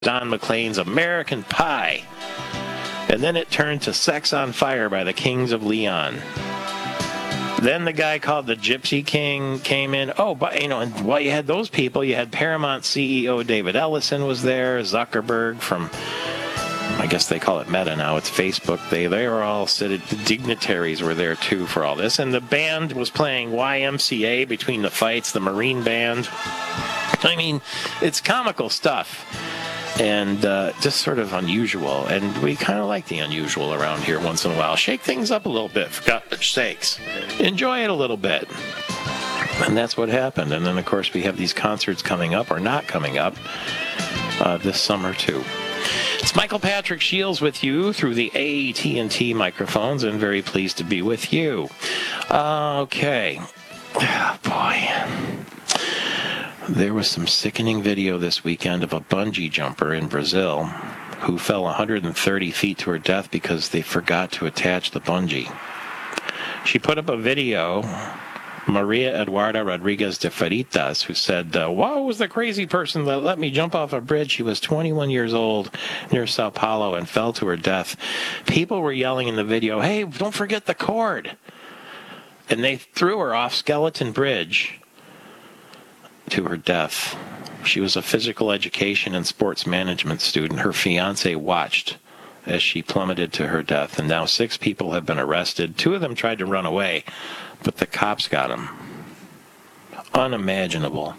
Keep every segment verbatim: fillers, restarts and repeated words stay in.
Don McLean's American Pie. And then it turned to Sex on Fire by the Kings of Leon. Then the guy called the Gypsy King came in. Oh, but you know, and while you had those people, you had Paramount C E O David Ellison was there, Zuckerberg from, I guess they call it Meta now, it's Facebook. They they were all sitting, dignitaries were there too for all this. And the band was playing Y M C A between the fights, the Marine Band. I mean, it's comical stuff. And uh, just sort of unusual. And we kind of like the unusual around here once in a while. Shake things up a little bit, for God's sakes. Enjoy it a little bit. And that's what happened. And then, of course, we have these concerts coming up or not coming up uh, this summer, too. It's Michael Patrick Shields with you through the A T and T microphones, and very pleased to be with you. Uh, okay. Oh, boy. There was some sickening video this weekend of a bungee jumper in Brazil who fell one hundred thirty feet to her death because they forgot to attach the bungee. She put up a video, Maria Eduarda Rodriguez de Faritas, who said, uh, "Wow, was the crazy person that let me jump off a bridge. She was twenty-one years old near Sao Paulo and fell to her death." People were yelling in the video, "Hey, don't forget the cord." And they threw her off Skeleton Bridge to her death. She was a physical education and sports management student. Her fiancé watched as she plummeted to her death, and now six people have been arrested. Two of them tried to run away, but the cops got them. Unimaginable.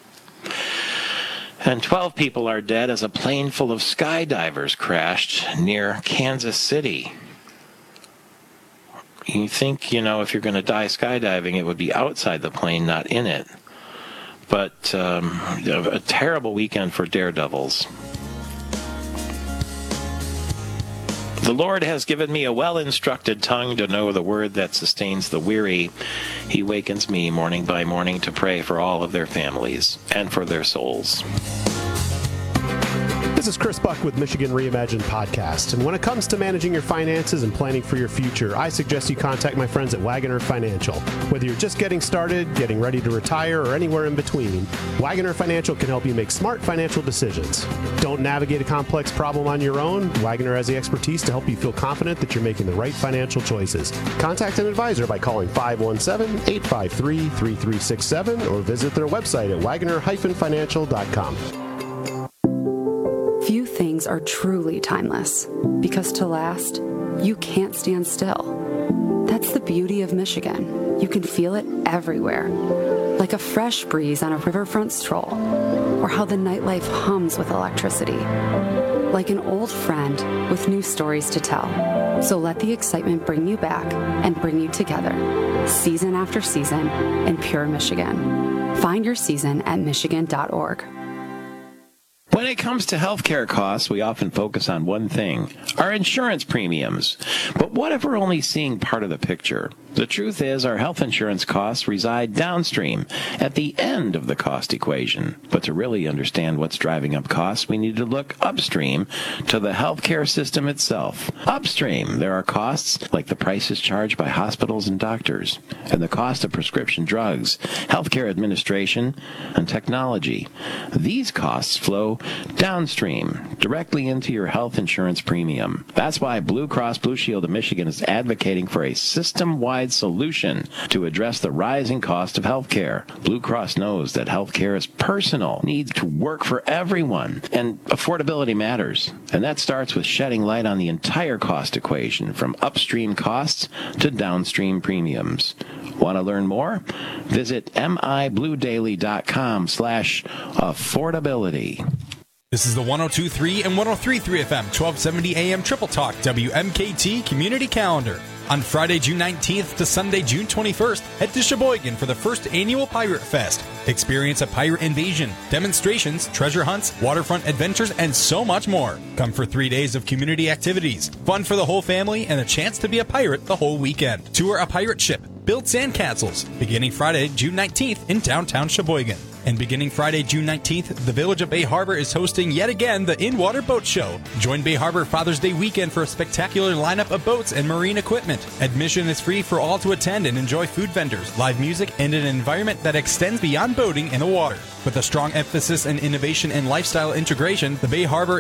And twelve people are dead as a plane full of skydivers crashed near Kansas City. You think, you know, if you're going to die skydiving, it would be outside the plane, not in it. But um, a terrible weekend for daredevils. The Lord has given me a well-instructed tongue to know the word that sustains the weary. He wakens me morning by morning to pray for all of their families and for their souls. This is Chris Buck with Michigan Reimagined Podcast. And when it comes to managing your finances and planning for your future, I suggest you contact my friends at Wagoner Financial. Whether you're just getting started, getting ready to retire, or anywhere in between, Wagoner Financial can help you make smart financial decisions. Don't navigate a complex problem on your own. Wagoner has the expertise to help you feel confident that you're making the right financial choices. Contact an advisor by calling five one seven, eight five three, three three six seven or visit their website at wagoner dash financial dot com. Few things are truly timeless, because to last, you can't stand still. That's the beauty of Michigan. You can feel it everywhere, like a fresh breeze on a riverfront stroll, or how the nightlife hums with electricity, like an old friend with new stories to tell. So let the excitement bring you back and bring you together, season after season, in pure Michigan. Find your season at michigan dot org. When it comes to healthcare costs, we often focus on one thing, our insurance premiums. But what if we're only seeing part of the picture? The truth is our health insurance costs reside downstream, at the end of the cost equation. But to really understand what's driving up costs, we need to look upstream to the healthcare system itself. Upstream, there are costs like the prices charged by hospitals and doctors, and the cost of prescription drugs, healthcare administration, and technology. These costs flow downstream, directly into your health insurance premium. That's why Blue Cross Blue Shield of Michigan is advocating for a system-wide solution to address the rising cost of healthcare. Blue Cross knows that healthcare is personal, needs to work for everyone, and affordability matters. And that starts with shedding light on the entire cost equation, from upstream costs to downstream premiums. Want to learn more? Visit mibluedaily.com slash affordability. This is the one oh two point three and one oh three point three F M, twelve seventy A M Triple Talk, W M K T Community Calendar. On Friday, June nineteenth to Sunday, June twenty-first, head to Sheboygan for the first annual Pirate Fest. Experience a pirate invasion, demonstrations, treasure hunts, waterfront adventures, and so much more. Come for three days of community activities, fun for the whole family, and a chance to be a pirate the whole weekend. Tour a pirate ship, build sandcastles, beginning Friday, June nineteenth in downtown Sheboygan. And beginning Friday, June nineteenth, the Village of Bay Harbor is hosting yet again the In-Water Boat Show. Join Bay Harbor Father's Day weekend for a spectacular lineup of boats and marine equipment. Admission is free for all to attend and enjoy food vendors, live music, and an environment that extends beyond boating in the water. With a strong emphasis on innovation and lifestyle integration, the Bay Harbor